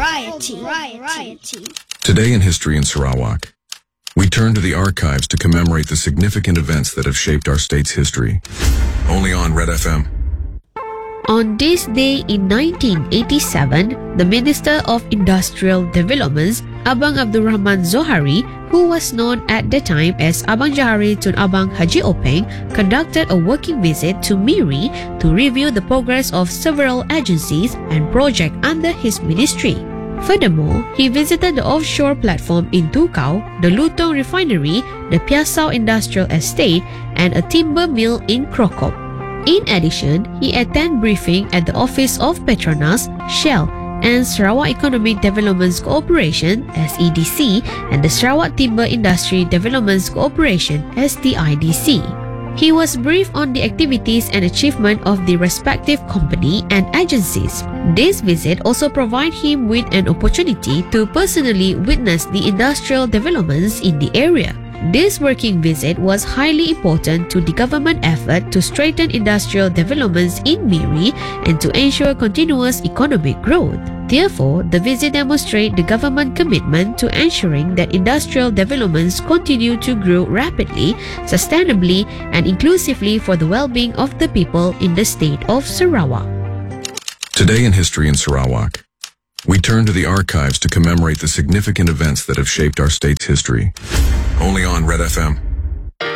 Today in History in Sarawak, we turn to the archives to commemorate the significant events that have shaped our state's history. Only on Red FM. On this day in 1987, the Minister of Industrial Developments, Abang Abdul Rahman Zohari, who was known at the time as Abang Johari Tun Abang Haji Openg, conducted a working visit to Miri to review the progress of several agencies and projects under his ministry. Furthermore, he visited the offshore platform in Tukau, the Lutong Refinery, the Piasau Industrial Estate, and a timber mill in Krokop. In addition, he attended briefing at the Office of Petronas, Shell, and Sarawak Economic Development Corporation (SEDC) and the Sarawak Timber Industry Development Corporation (STIDC). He was briefed on the activities and achievement of the respective company and agencies. This visit also provided him with an opportunity to personally witness the industrial developments in the area. This working visit was highly important to the government effort to strengthen industrial developments in Miri and to ensure continuous economic growth. Therefore, the visit demonstrates the government commitment to ensuring that industrial developments continue to grow rapidly, sustainably, and inclusively for the well-being of the people in the state of Sarawak. Today in History in Sarawak, we turn to the archives to commemorate the significant events that have shaped our state's history. Only on Red FM.